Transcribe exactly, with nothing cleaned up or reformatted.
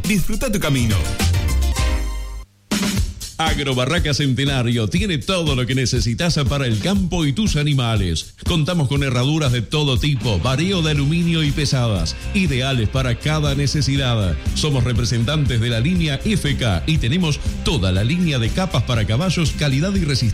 Disfruta tu camino. Agrobarraca Centenario tiene todo lo que necesitas para el campo y tus animales. Contamos con herraduras de todo tipo, vareo de aluminio y pesadas, ideales para cada necesidad. Somos representantes de la línea F K y tenemos toda la línea de capas para caballos, calidad y resistencia.